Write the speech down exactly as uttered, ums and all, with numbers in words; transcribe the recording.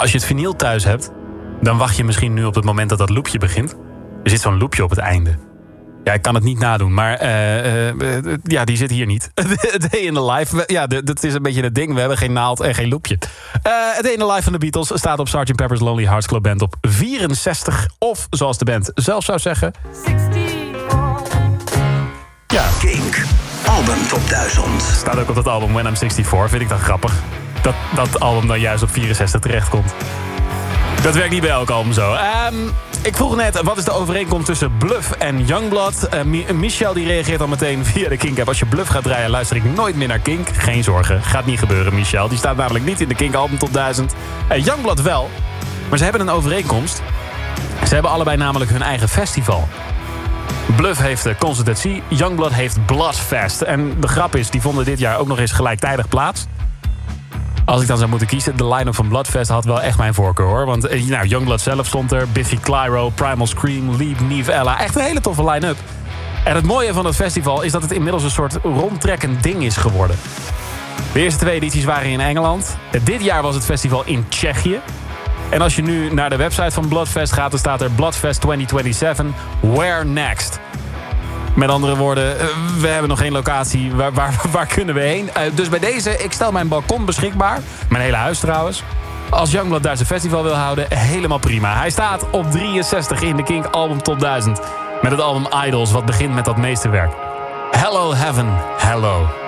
als je het vinyl thuis hebt, dan wacht je misschien nu op het moment dat dat loopje begint. Er zit zo'n loopje op het einde. Ja, ik kan het niet nadoen, maar uh, uh, ja, die zit hier niet. Day in the Life, ja, dat is een beetje het ding. We hebben geen naald en geen loopje. Uh, Day in the Life van de Beatles staat op sergeant Pepper's Lonely Hearts Club Band op vierenzestig. Of, zoals de band zelf zou zeggen... Ja. Kink, album top duizend. Staat ook op dat album When I'm zesenzestig, vind ik dat grappig. Dat dat album dan juist op vierenzestig terechtkomt. Dat werkt niet bij elk album zo. Um, ik vroeg net, wat is de overeenkomst tussen Bluff en Youngblood? Uh, Mi- Michel die reageert al meteen via de Kink-app. Als je Bluff gaat draaien, luister ik nooit meer naar Kink. Geen zorgen, gaat niet gebeuren, Michel. Die staat namelijk niet in de Kink album top duizend. Uh, Youngblood wel, maar ze hebben een overeenkomst. Ze hebben allebei namelijk hun eigen festival. Bluff heeft uh, Concert at Sea, Youngblood heeft Bloodfest. En de grap is, die vonden dit jaar ook nog eens gelijktijdig plaats. Als ik dan zou moeten kiezen, de line-up van Bloodfest had wel echt mijn voorkeur, hoor. Want uh, nou, Youngblood zelf stond er, Biffy Clyro, Primal Scream, Leap, Neve Ella. Echt een hele toffe line-up. En het mooie van het festival is dat het inmiddels een soort rondtrekkend ding is geworden. De eerste twee edities waren in Engeland. Uh, dit jaar was het festival in Tsjechië. En als je nu naar de website van Bloodfest gaat, dan staat er Bloodfest twintig zevenentwintig, where next? Met andere woorden, we hebben nog geen locatie. Waar, waar, waar kunnen we heen? Uh, dus bij deze, ik stel mijn balkon beschikbaar. Mijn hele huis trouwens. Als Youngblood daar zijn festival wil houden, helemaal prima. Hij staat op drieënzestig in de Kink album top duizend. Met het album Idols, wat begint met dat meesterwerk. Hello Heaven, hello.